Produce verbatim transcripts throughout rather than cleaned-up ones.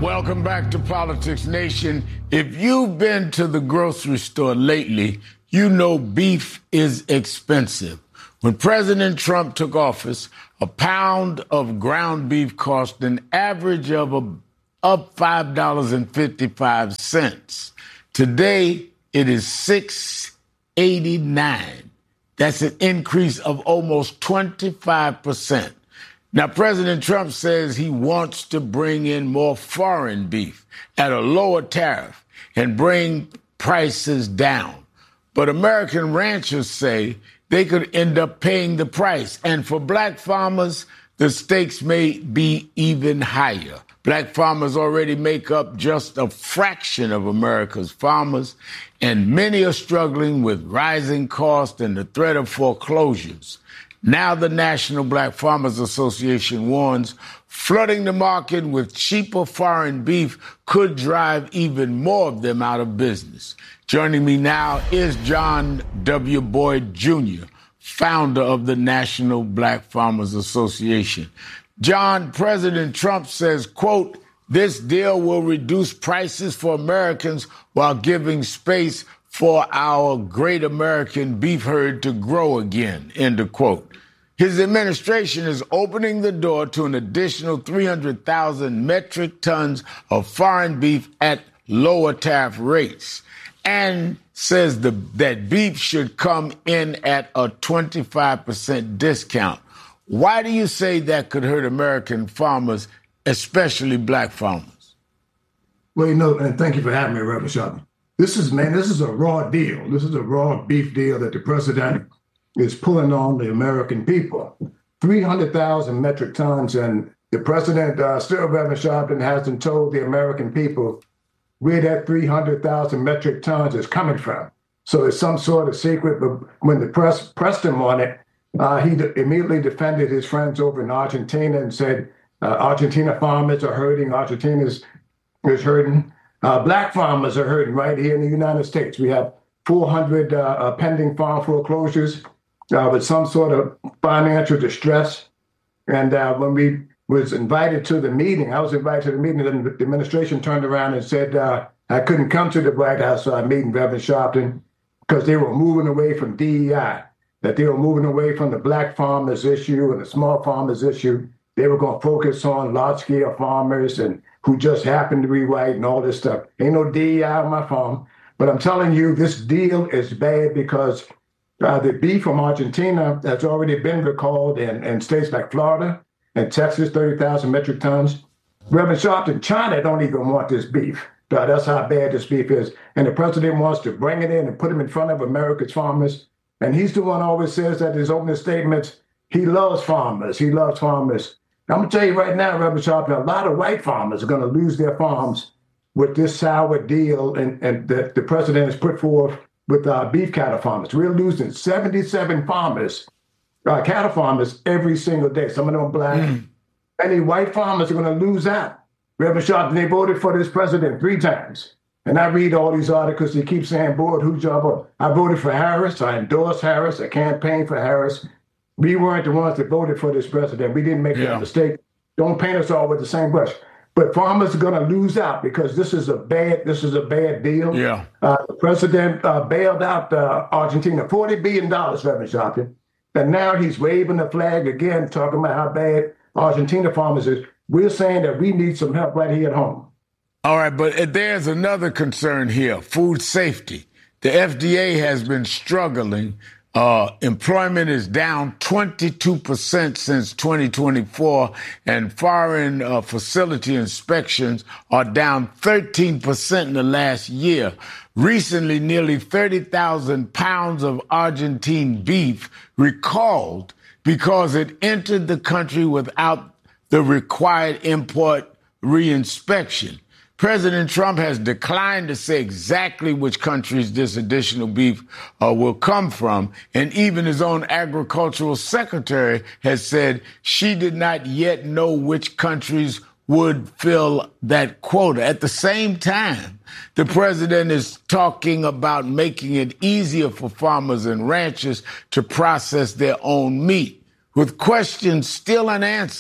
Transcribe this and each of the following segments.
Welcome back to Politics Nation. If you've been to the grocery store lately, you know beef is expensive. When President Trump took office, a pound of ground beef cost an average of a, up five dollars and fifty-five cents. Today, it is six dollars and eighty-nine cents. That's an increase of almost twenty-five percent. Now, President Trump says he wants to bring in more foreign beef at a lower tariff and bring prices down. But American ranchers say they could end up paying the price. And for black farmers, the stakes may be even higher. Black farmers already make up just a fraction of America's farmers, and many are struggling with rising costs and the threat of foreclosures. Now the National Black Farmers Association warns flooding the market with cheaper foreign beef could drive even more of them out of business. Joining me now is John W. Boyd Junior, founder of the National Black Farmers Association. John, President Trump says, quote, "This deal will reduce prices for Americans while giving space for our great American beef herd to grow again," end of quote. His administration is opening the door to an additional three hundred thousand metric tons of foreign beef at lower tariff rates, and says the, that beef should come in at a twenty-five percent discount. Why do you say that could hurt American farmers, especially black farmers? Well, you know, and thank you for having me, Reverend Sharpton. This is, man, this is a raw deal. This is a raw beef deal that the president is pulling on the American people. three hundred thousand metric tons, and the president, uh, still, Reverend Sharpton, hasn't told the American people where that three hundred thousand metric tons is coming from. So it's some sort of secret, but when the press pressed him on it, uh, he de- immediately defended his friends over in Argentina and said, uh, Argentina farmers are hurting, Argentina is, is hurting. Uh, black farmers are hurting right here in the United States. We have four hundred uh, uh, pending farm foreclosures uh, with some sort of financial distress. And uh, when we was invited to the meeting, I was invited to the meeting, and the administration turned around and said uh, I couldn't come to the White House uh, meeting, Reverend Sharpton, because they were moving away from D E I, that they were moving away from the black farmers issue and the small farmers issue. They were going to focus on large-scale farmers and who just happened to be white and all this stuff. Ain't no D E I on my farm. But I'm telling you, this deal is bad because uh, the beef from Argentina has already been recalled in, in states like Florida and Texas, thirty thousand metric tons. Reverend Sharpton, China don't even want this beef. Uh, that's how bad this beef is. And the president wants to bring it in and put them in front of America's farmers. And he's the one who always says that in his opening statements, he loves farmers. He loves farmers. I'm going to tell you right now, Reverend Sharpton, a lot of white farmers are going to lose their farms with this sour deal and, and that the president has put forth with uh, beef cattle farmers. We're losing seventy-seven farmers, uh, cattle farmers, every single day. Some of them black. Mm. Many white farmers are going to lose out. Reverend Sharpton, they voted for this president three times. And I read all these articles. They keep saying, board, who's your vote? I voted for Harris. I endorsed Harris. I campaigned for Harris. We weren't the ones that voted for this president. We didn't make yeah. that mistake. Don't paint us all with the same brush. But farmers are going to lose out because this is a bad this is a bad deal. Yeah. Uh, the president uh, bailed out uh, Argentina, forty billion dollars, Reverend Sharpton. And now he's waving the flag again, talking about how bad Argentina farmers is. We're saying that we need some help right here at home. All right, but there's another concern here, food safety. The F D A has been struggling. Uh, employment is down twenty-two percent since twenty twenty-four, and foreign uh, facility inspections are down thirteen percent in the last year. Recently, nearly thirty thousand pounds of Argentine beef recalled because it entered the country without the required import reinspection. President Trump has declined to say exactly which countries this additional beef uh, will come from. And even his own agricultural secretary has said she did not yet know which countries would fill that quota. At the same time, the president is talking about making it easier for farmers and ranchers to process their own meat. With questions still unanswered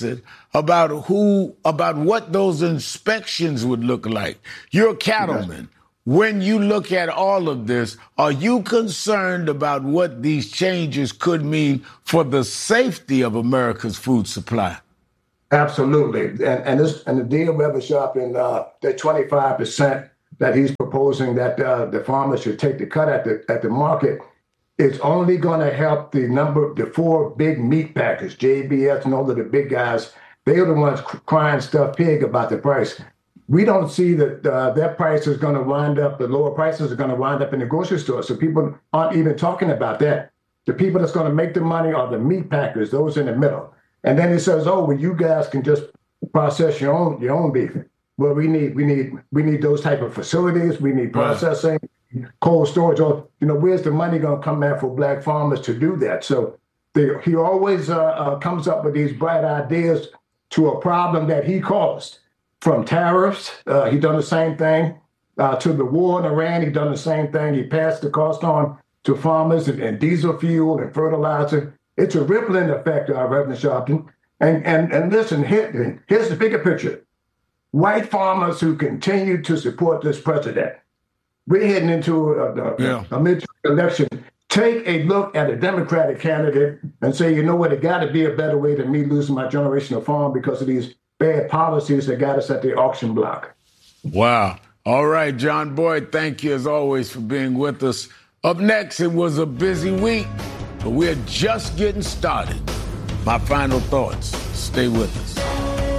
about who, about what those inspections would look like. You're a cattleman. When you look at all of this, are you concerned about what these changes could mean for the safety of America's food supply? Absolutely. And and this and the deal, Reverend Sharpton, uh, the twenty-five percent that he's proposing that uh, the farmers should take the cut at the at the market, it's only going to help the number, the four big meat packers, J B S and all of the big guys. They're the ones crying stuff pig about the price. We don't see that uh, that price is going to wind up, the lower prices are going to wind up in the grocery store. So people aren't even talking about that. The people that's going to make the money are the meat packers, those in the middle. And then he says, oh, well, you guys can just process your own your own beef. Well, we need we need we need those type of facilities. We need processing, right. Cold storage. Or, you know, where's the money going to come at for black farmers to do that? So they, he always uh, uh, comes up with these bright ideas to a problem that he caused. From tariffs, uh, he done the same thing. Uh, to the war in Iran, he done the same thing. He passed the cost on to farmers and, and diesel fuel and fertilizer. It's a rippling effect, uh, Reverend Sharpton. And and and listen, here, here's the bigger picture. White farmers who continue to support this president, we're heading into a, a, yeah. a midterm election. Take a look at a Democratic candidate and say, you know what, it got to be a better way than me losing my generational farm because of these bad policies that got us at the auction block. Wow. All right, John Boyd, thank you as always for being with us. Up next, it was a busy week, but we're just getting started. My final thoughts. Stay with us.